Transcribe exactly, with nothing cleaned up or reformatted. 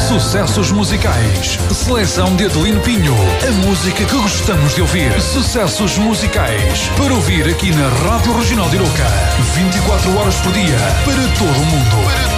Sucessos musicais. Seleção de Adelino Pinho. A música que gostamos de ouvir. Sucessos musicais. Para ouvir aqui na Rádio Regional de Iroca. vinte e quatro horas por dia. Para todo o mundo. Para